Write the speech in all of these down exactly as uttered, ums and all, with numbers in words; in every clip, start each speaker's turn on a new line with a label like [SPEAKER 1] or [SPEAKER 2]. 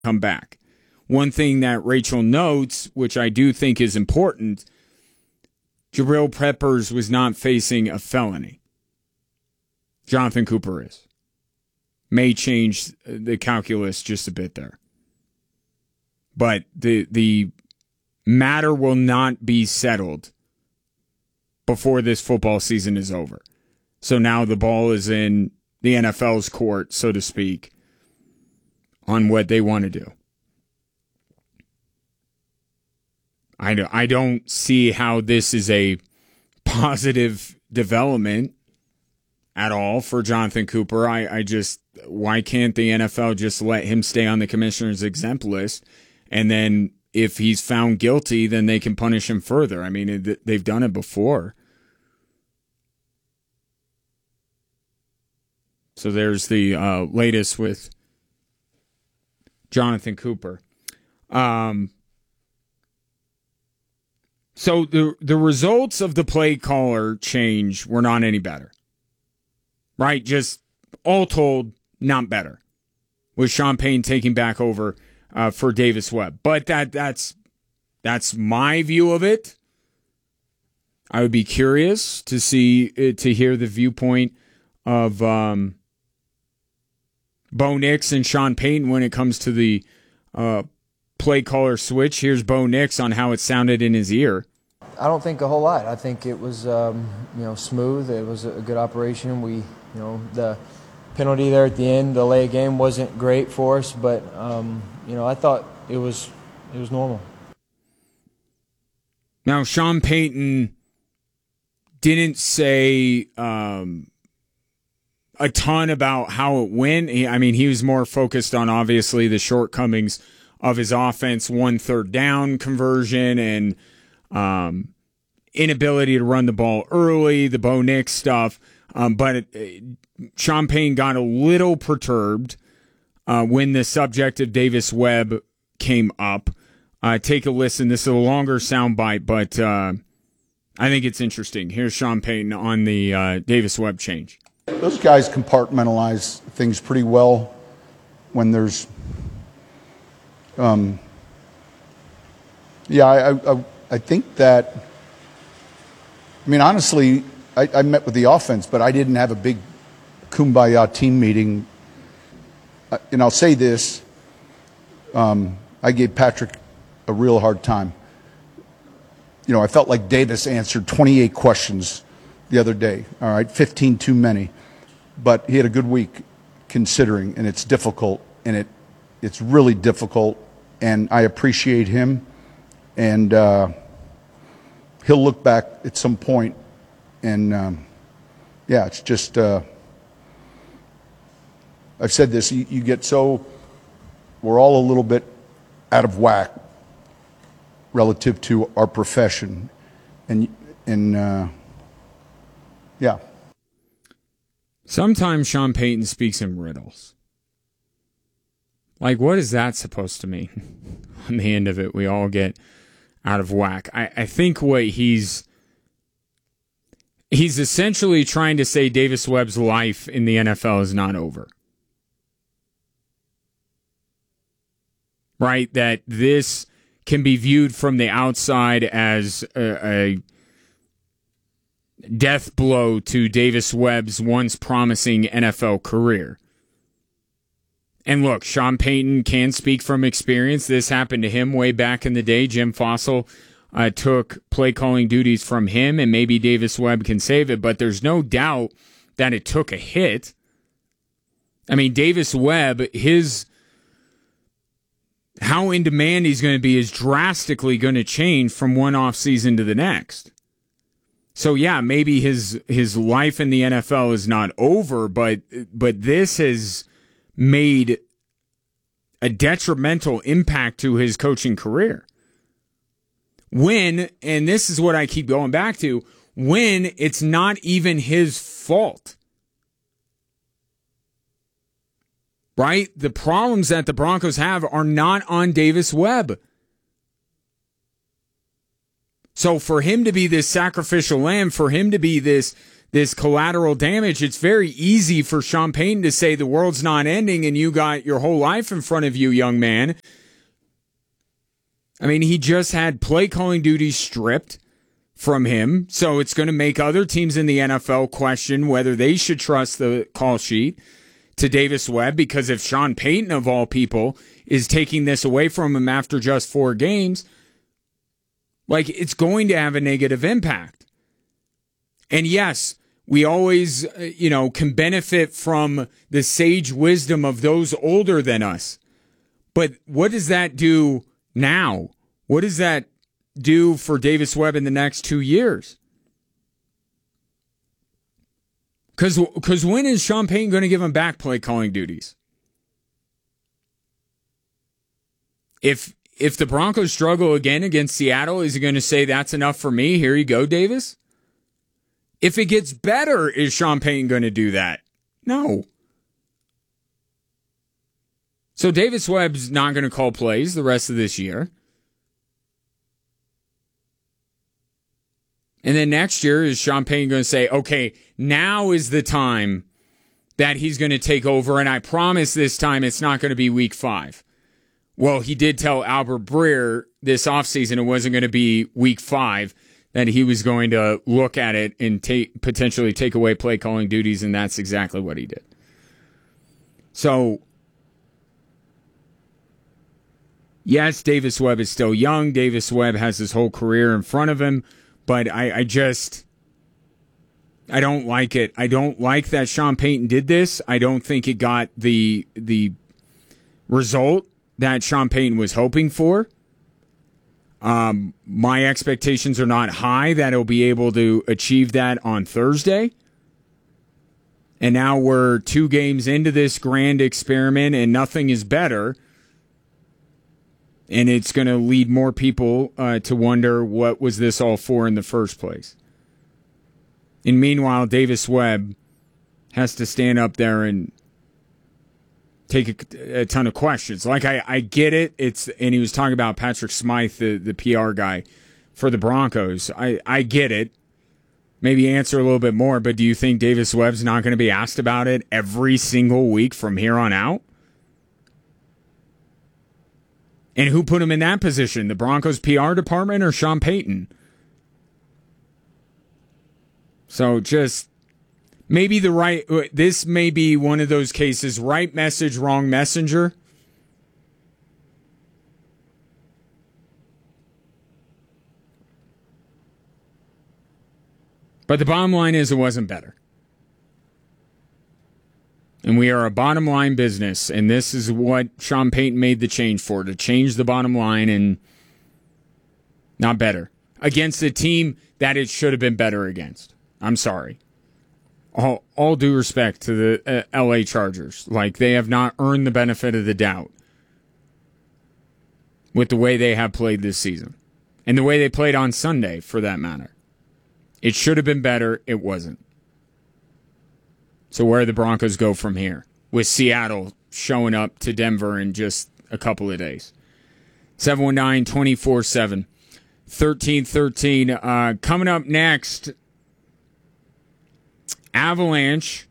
[SPEAKER 1] come back. One thing that Rachel notes, which I do think is important, Jabril Peppers was not facing a felony. Jonathan Cooper is. May change the calculus just a bit there. But the the matter will not be settled before this football season is over. So now the ball is in the N F L's court, so to speak, on what they want to do. I don't, I don't see how this is a positive development at all for Jonathan Cooper. I, I just, why can't the N F L just let him stay on the commissioner's exempt list? And then if he's found guilty, then they can punish him further. I mean, it, they've done it before. So there's the uh, latest with Jonathan Cooper. Um, so the the results of the play caller change were not any better. Right? Just all told, not better. With Sean Payton taking back over uh, for Davis Webb. But that that's that's my view of it. I would be curious to see to hear the viewpoint of um, Bo Nix and Sean Payton when it comes to the uh, play caller switch. Here's Bo Nix on how it sounded in his ear.
[SPEAKER 2] I don't think a whole lot. I think it was um, you know smooth. It was a good operation. We you know the penalty there at the end, the delay game wasn't great for us, but um, you know I thought it was it was normal.
[SPEAKER 1] Now Sean Payton didn't say um, a ton about how it went. He, I mean, he was more focused on obviously the shortcomings of his offense, one third down conversion and um, inability to run the ball early, the Bo Nix stuff. Um, but it, Sean Payton got a little perturbed uh, when the subject of Davis Webb came up. Uh, take a listen. This is a longer soundbite, but uh, I think it's interesting. Here's Sean Payton on the uh, Davis Webb change.
[SPEAKER 3] Those guys compartmentalize things pretty well when there's, um, yeah, I, I, I think that, I mean, honestly, I, I met with the offense, but I didn't have a big kumbaya team meeting. Uh, and I'll say this, um, I gave Patrick a real hard time. You know, I felt like Davis answered twenty-eight questions the other day, all right, fifteen too many. But he had a good week considering, and it's difficult, and it it's really difficult, and I appreciate him. And uh, he'll look back at some point, and um, yeah, it's just, uh, I've said this, you, you get so, we're all a little bit out of whack relative to our profession, and, and uh, yeah.
[SPEAKER 1] Sometimes Sean Payton speaks in riddles. Like, what is that supposed to mean? On the end of it, we all get out of whack. I, I think what he's he's essentially trying to say Davis Webb's life in the N F L is not over. Right? That this can be viewed from the outside as a, a death blow to Davis Webb's once promising N F L career. And look, Sean Payton can speak from experience. This happened to him way back in the day. Jim Fossil uh, took play calling duties from him, and maybe Davis Webb can save it, but there's no doubt that it took a hit. I mean, Davis Webb, his how in demand he's going to be is drastically going to change from one offseason to the next. So yeah, maybe his his life in the N F L is not over, but but this has made a detrimental impact to his coaching career. When, and this is what I keep going back to, when it's not even his fault. Right? The problems that the Broncos have are not on Davis Webb. So for him to be this sacrificial lamb, for him to be this this collateral damage, it's very easy for Sean Payton to say the world's not ending and you got your whole life in front of you, young man. I mean, he just had play calling duties stripped from him, so it's going to make other teams in the N F L question whether they should trust the call sheet to Davis Webb, because if Sean Payton, of all people, is taking this away from him after just four games, like, it's going to have a negative impact. And yes, we always, you know, can benefit from the sage wisdom of those older than us. But what does that do now? What does that do for Davis Webb in the next two years? Because because when is Sean Payton going to give him back play calling duties? If if the Broncos struggle again against Seattle, is he going to say that's enough for me? Here you go, Davis. If it gets better, is Sean Payton going to do that? No. So Davis Webb's not going to call plays the rest of this year. And then next year, is Sean Payton going to say, okay, now is the time that he's going to take over, and I promise this time it's not going to be week five. Well, he did tell Albert Breer this offseason it wasn't going to be week five, that he was going to look at it and take, potentially take away play calling duties, and that's exactly what he did. So, yes, Davis Webb is still young. Davis Webb has his whole career in front of him. But I, I just, I don't like it. I don't like that Sean Payton did this. I don't think it got the the result that Sean Payton was hoping for. Um, my expectations are not high that he'll be able to achieve that on Thursday. And now we're two games into this grand experiment and nothing is better. And it's going to lead more people uh, to wonder what was this all for in the first place. And meanwhile, Davis Webb has to stand up there and take a, a ton of questions. Like, I, I get it. It's and he was talking about Patrick Smythe, the, the P R guy for the Broncos. I, I get it. Maybe answer a little bit more, but do you think Davis Webb's not going to be asked about it every single week from here on out? And who put him in that position? The Broncos P R department or Sean Payton? So just maybe the right, this may be one of those cases, right message, wrong messenger. But the bottom line is it wasn't better. And we are a bottom line business, and this is what Sean Payton made the change for, to change the bottom line and not better. Against a team that it should have been better against. I'm sorry. All, all due respect to the uh, L A Chargers. Like, they have not earned the benefit of the doubt with the way they have played this season. And the way they played on Sunday, for that matter. It should have been better. It wasn't. So where do the Broncos go from here? With Seattle showing up to Denver in just a couple of days. seven one nine, two four seven, one three one three. Uh, coming up next, Avalanche.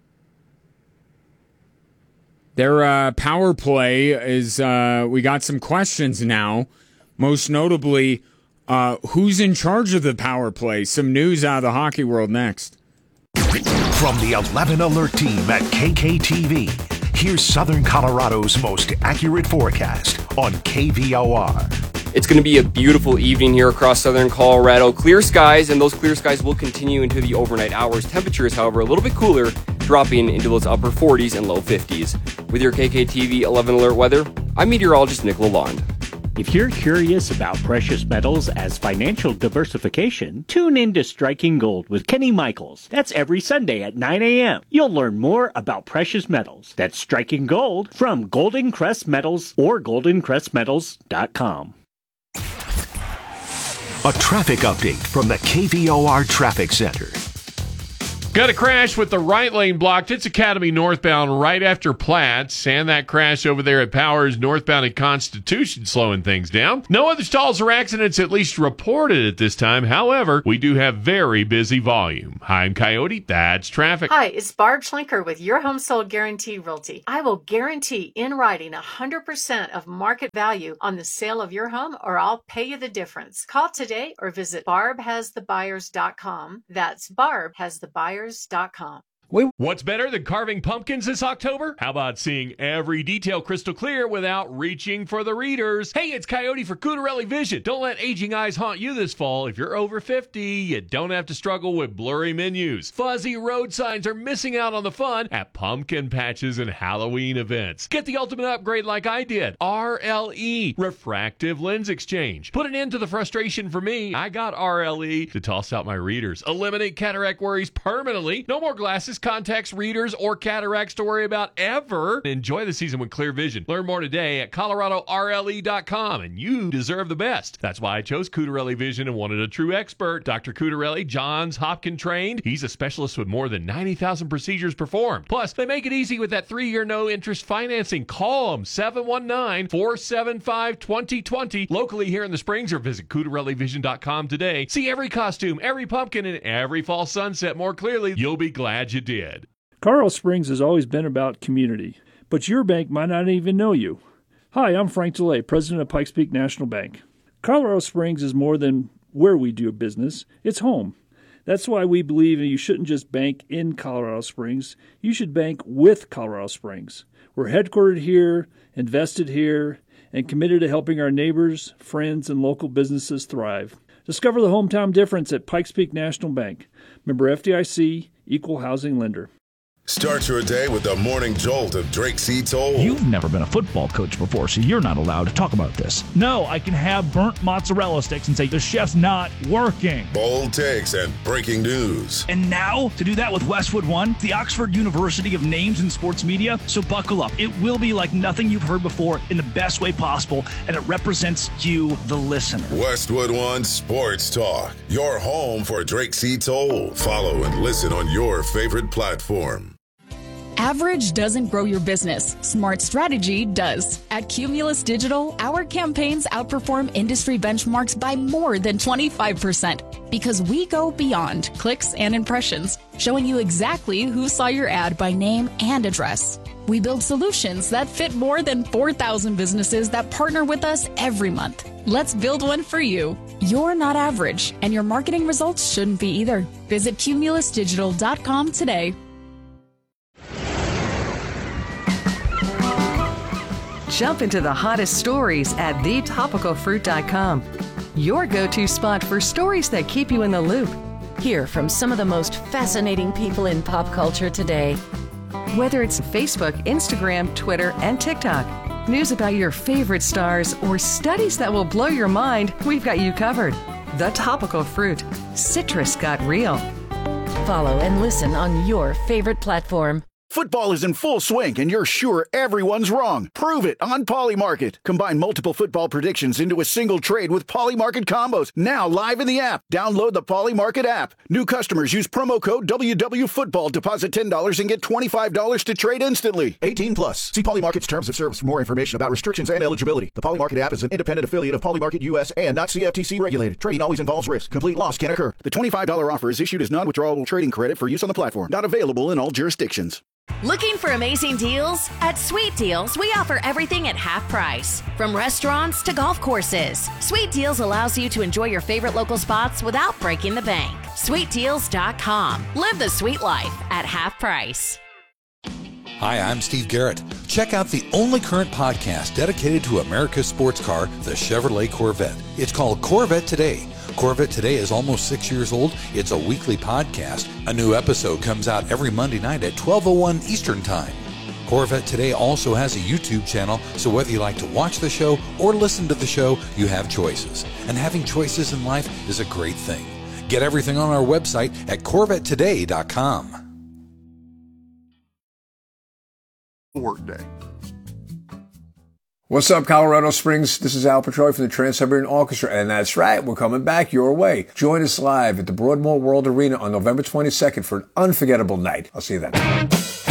[SPEAKER 1] Their uh, power play is, uh, we got some questions now. Most notably, uh, who's in charge of the power play? Some news out of the hockey world next.
[SPEAKER 4] From the eleven Alert team at K K T V, here's Southern Colorado's most accurate forecast on K V O R.
[SPEAKER 5] It's going to be a beautiful evening here across Southern Colorado. Clear skies, and those clear skies will continue into the overnight hours. Temperatures, however, a little bit cooler, dropping into those upper forties and low fifties. With your K K T V eleven Alert weather, I'm meteorologist Nick Lalonde.
[SPEAKER 6] If you're curious about precious metals as financial diversification, tune in to Striking Gold with Kenny Michaels. That's every Sunday at nine a.m. You'll learn more about precious metals. That's Striking Gold from Golden Crest Metals or golden crest metals dot com.
[SPEAKER 4] A traffic update from the K V O R Traffic Center.
[SPEAKER 7] Got a crash with the right lane blocked. It's Academy northbound right after Platts, and that crash over there at Powers northbound at Constitution slowing things down. No other stalls or accidents at least reported at this time. However, we do have very busy volume. Hi, I'm Coyote. That's traffic.
[SPEAKER 8] Hi, it's Barb Schlenker with Your Home Sold Guarantee Realty. I will guarantee in writing one hundred percent of market value on the sale of your home, or I'll pay you the difference. Call today or visit barb has the buyers dot com. That's barb has the buyers dot com.
[SPEAKER 7] What's better than carving pumpkins this October? How about seeing every detail crystal clear without reaching for the readers? Hey, it's Coyote for Cutarelli Vision. Don't let aging eyes haunt you this fall. If you're over fifty, you don't have to struggle with blurry menus. Fuzzy road signs are missing out on the fun at pumpkin patches and Halloween events. Get the ultimate upgrade like I did. R L E, Refractive Lens Exchange. Put an end to the frustration for me. I got R L E to toss out my readers. Eliminate cataract worries permanently. No more glasses, contacts, readers, or cataracts to worry about ever. Enjoy the season with clear vision. Learn more today at Colorado R L E dot com, and you deserve the best. That's why I chose Cutarelli Vision and wanted a true expert. Doctor Cutarelli, Johns Hopkins trained. He's a specialist with more than ninety thousand procedures performed. Plus, they make it easy with that three-year no-interest financing. Call them, seven one nine, four seven five, two zero two zero. Locally here in the Springs, or visit Cutarelli Vision dot com today. See every costume, every pumpkin, and every fall sunset more clearly. You'll be glad you did.
[SPEAKER 9] Colorado Springs has always been about community, but your bank might not even know you. Hi, I'm Frank DeLay, president of Pikes Peak National Bank. Colorado Springs is more than where we do business, it's home. That's why we believe you shouldn't just bank in Colorado Springs, you should bank with Colorado Springs. We're headquartered here, invested here, and committed to helping our neighbors, friends, and local businesses thrive. Discover the hometown difference at Pikes Peak National Bank. Member F D I C, Equal Housing Lender.
[SPEAKER 10] Start your day with the morning jolt of Drake C. Toll.
[SPEAKER 11] You've never been a football coach before, so you're not allowed to talk about this. No, I can have burnt mozzarella sticks and say the chef's not working.
[SPEAKER 10] Bold takes and breaking news.
[SPEAKER 11] And now, to do that with Westwood One, the Oxford University of Names in Sports Media. So buckle up. It will be like nothing you've heard before in the best way possible, and it represents you, the listener.
[SPEAKER 10] Westwood One Sports Talk, your home for Drake C. Toll. Follow and listen on your favorite platform.
[SPEAKER 12] Average doesn't grow your business. Smart strategy does. At Cumulus Digital, our campaigns outperform industry benchmarks by more than twenty-five percent because we go beyond clicks and impressions, showing you exactly who saw your ad by name and address. We build solutions that fit more than four thousand businesses that partner with us every month. Let's build one for you. You're not average, and your marketing results shouldn't be either. Visit cumulus digital dot com today.
[SPEAKER 13] Jump into the hottest stories at the topical fruit dot com. Your go-to spot for stories that keep you in the loop.
[SPEAKER 14] Hear from some of the most fascinating people in pop culture today.
[SPEAKER 13] Whether it's Facebook, Instagram, Twitter, and TikTok, news about your favorite stars, or studies that will blow your mind, we've got you covered. The Topical Fruit. Citrus got real.
[SPEAKER 14] Follow and listen on your favorite platform.
[SPEAKER 15] Football is in full swing, and you're sure everyone's wrong. Prove it on Polymarket. Combine multiple football predictions into a single trade with Polymarket combos. Now live in the app. Download the Polymarket app. New customers use promo code W W Football. Deposit ten dollars and get twenty-five dollars to trade instantly. eighteen plus. See Polymarket's terms of service for more information about restrictions and eligibility. The Polymarket app is an independent affiliate of Polymarket U S and not C F T C regulated. Trading always involves risk. Complete loss can occur. The twenty-five dollars offer is issued as non-withdrawable trading credit for use on the platform. Not available in all jurisdictions.
[SPEAKER 16] Looking for amazing deals? At Sweet Deals, we offer everything at half price. From restaurants to golf courses, Sweet Deals allows you to enjoy your favorite local spots without breaking the bank. sweet deals dot com. Live the sweet life at half price.
[SPEAKER 17] Hi, I'm Steve Garrett. Check out the only current podcast dedicated to America's sports car, the Chevrolet Corvette. It's called Corvette Today. Corvette Today is almost six years old. It's a weekly podcast. A new episode comes out every Monday night at twelve oh one Eastern Time. Corvette Today also has a YouTube channel, so whether you like to watch the show or listen to the show, you have choices. And having choices in life is a great thing. Get everything on our website at corvette today dot com.
[SPEAKER 18] Workday. What's up, Colorado Springs? This is Al Petroy from the Trans-Siberian Orchestra, and that's right, we're coming back your way. Join us live at the Broadmoor World Arena on November twenty-second for an unforgettable night. I'll see you then.